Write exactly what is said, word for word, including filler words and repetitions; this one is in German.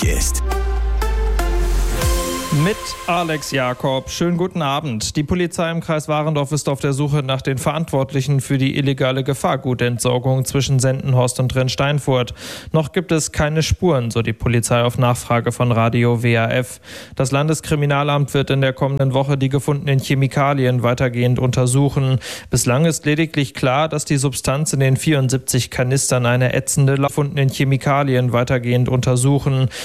wichtig ist. Mit Alex Jakob. Schönen guten Abend. Die Polizei im Kreis Warendorf ist auf der Suche nach den Verantwortlichen für die illegale Gefahrgutentsorgung zwischen Sendenhorst und Rennsteinfurt. Noch gibt es keine Spuren, so die Polizei auf Nachfrage von Radio W A F. Das Landeskriminalamt wird in der kommenden Woche die gefundenen Chemikalien weitergehend untersuchen. Bislang ist lediglich klar, dass die Substanz in den vierundsiebzig Kanistern eine ätzende gefundenen Chemikalien weitergehend untersuchen.